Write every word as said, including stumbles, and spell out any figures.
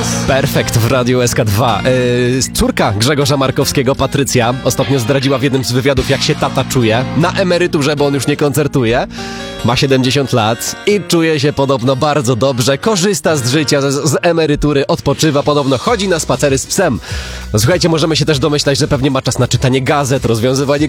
Perfekt w Radiu S K dwa. Yy, córka Grzegorza Markowskiego, Patrycja, ostatnio zdradziła w jednym z wywiadów, jak się tata czuje. Na emeryturze, bo on już nie koncertuje. Ma siedemdziesiąt lat i czuje się podobno bardzo dobrze. Korzysta z życia, z, z emerytury, odpoczywa podobno, chodzi na spacery z psem. No, słuchajcie, możemy się też domyślać, że pewnie ma czas na czytanie gazet, rozwiązywanie